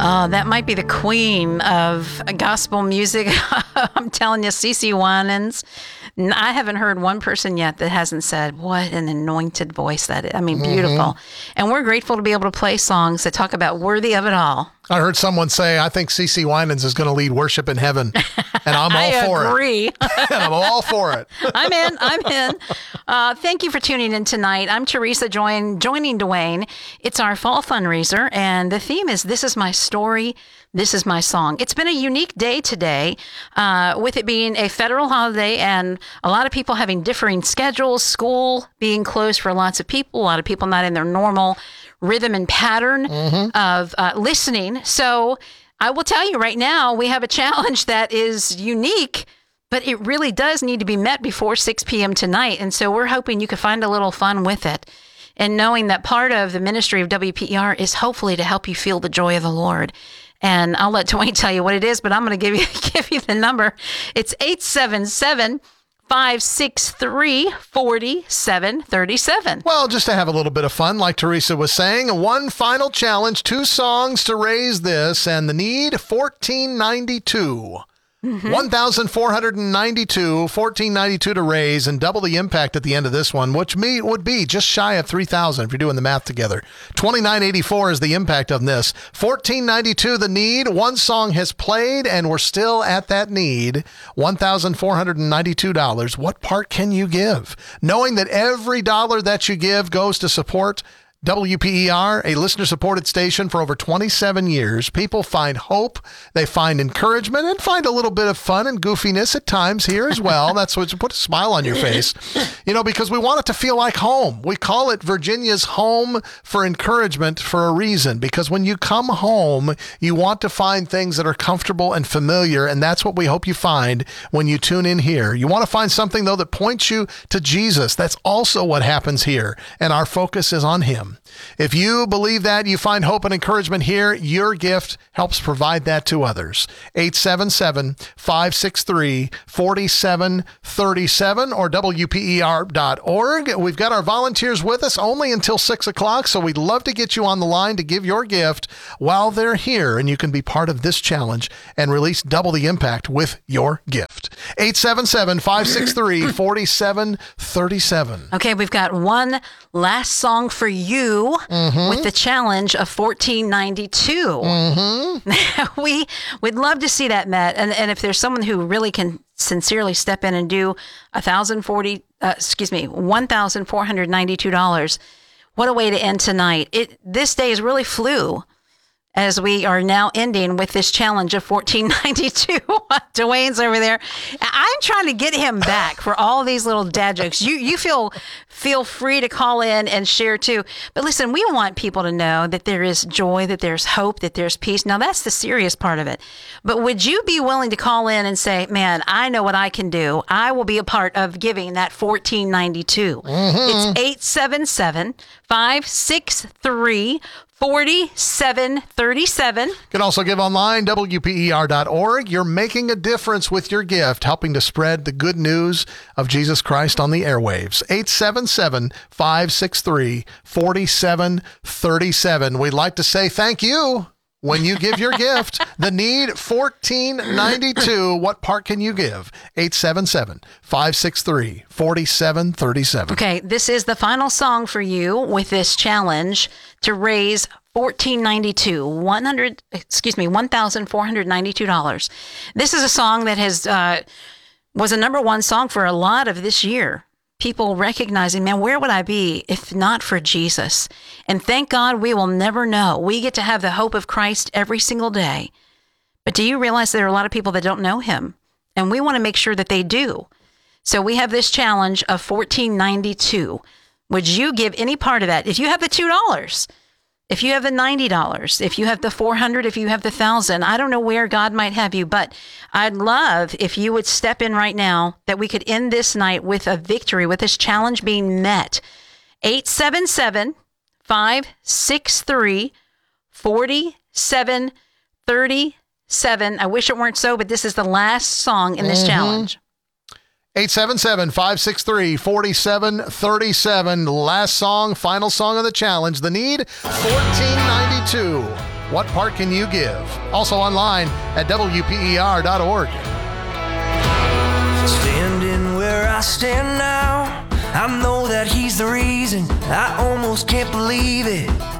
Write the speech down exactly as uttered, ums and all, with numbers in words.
Oh, that might be the queen of gospel music. I'm telling you, CeCe Winans. I haven't heard one person yet that hasn't said, what an anointed voice that is. I mean, beautiful. Mm-hmm. And we're grateful to be able to play songs that talk about worthy of it all. I heard someone say, I think CeCe Winans is going to lead worship in heaven. And I'm all I for agree. it. And I'm all for it. I'm in. I'm in. Uh, thank you for tuning in tonight. I'm Teresa join, joining Dwayne. It's our fall fundraiser, and the theme is This Is My Story. This is my song. It's been a unique day today, uh, with it being a federal holiday and a lot of people having differing schedules, school being closed for lots of people, a lot of people not in their normal rhythm and pattern mm-hmm. of uh, listening. So I will tell you right now, we have a challenge that is unique, but it really does need to be met before six p.m. tonight. And so we're hoping you can find a little fun with it. And knowing that part of the ministry of W P E R is hopefully to help you feel the joy of the Lord. And I'll let Dwayne tell you what it is, but I'm going to give you give you the number. It's eight seven seven, five six three, four seven three seven. Well, just to have a little bit of fun, like Teresa was saying, one final challenge, two songs to raise this, and the need, fourteen ninety-two. Mm-hmm. one thousand four hundred ninety-two, fourteen ninety-two to raise, and double the impact at the end of this one, which me would be just shy of three thousand if you're doing the math together. twenty-nine eighty-four is the impact of this. fourteen ninety-two the need. One song has played, and we're still at that need. one thousand four hundred ninety-two dollars. What part can you give? Knowing that every dollar that you give goes to support W P E R, a listener-supported station for over twenty-seven years. People find hope, they find encouragement, and find a little bit of fun and goofiness at times here as well. That's what put a smile on your face, you know, because we want it to feel like home. We call it Virginia's home for encouragement for a reason, because when you come home, you want to find things that are comfortable and familiar, and that's what we hope you find when you tune in here. You want to find something, though, that points you to Jesus. That's also what happens here, and our focus is on Him. If you believe that, you find hope and encouragement here, your gift helps provide that to others. eight seven seven, five six three, four seven three seven or W P E R dot org. We've got our volunteers with us only until six o'clock, so we'd love to get you on the line to give your gift while they're here, and you can be part of this challenge and release double the impact with your gift. eight seven seven, five six three, four seven three seven. Okay, we've got one last song for you mm-hmm. with the challenge of fourteen ninety-two. Mm-hmm. we would love to see that met, and and if there's someone who really can sincerely step in and do a thousand forty, uh, excuse me, one thousand four hundred ninety-two dollars. What a way to end tonight! It this day is really flew, as we are now ending with this challenge of fourteen ninety-two. Dwayne's over there. I'm trying to get him back for all these little dad jokes. You you feel feel free to call in and share too. But listen, we want people to know that there is joy, that there's hope, that there's peace. Now that's the serious part of it. But would you be willing to call in and say, man, I know what I can do. I will be a part of giving that fourteen ninety-two. Mm-hmm. It's eight seven seven, five six three, four seven three seven. You can also give online, W P E R dot org. You're making a difference with your gift, helping to spread the good news of Jesus Christ on the airwaves. eight seven seven, five six three, four seven three seven. We'd like to say thank you when you give your gift. The need, fourteen ninety-two. What part can you give? eight seven seven, five six three, four seven three seven. Okay, this is the final song for you with this challenge to raise fourteen ninety-two, one hundred, excuse me, one thousand four hundred ninety-two dollars. This is a song that has uh, was a number one song for a lot of this year. People recognizing, man, where would I be if not for Jesus? And thank God we will never know. We get to have the hope of Christ every single day. But do you realize there are a lot of people that don't know Him? And we want to make sure that they do. So we have this challenge of fourteen ninety-two. Would you give any part of that? If you have the two dollars, if you have the ninety dollars, if you have the four hundred dollars, if you have the one thousand dollars, I don't know where God might have you, but I'd love if you would step in right now, that we could end this night with a victory, with this challenge being met. eight seven seven, five six three, four seven three seven. I wish it weren't so, but this is the last song in this mm-hmm. challenge. eight seven seven, five six three, four seven three seven. Last song, final song of the challenge. The need, fourteen ninety-two. What part can you give? Also online at W P E R dot org. Standing where I stand now, I know that he's the reason. I almost can't believe it.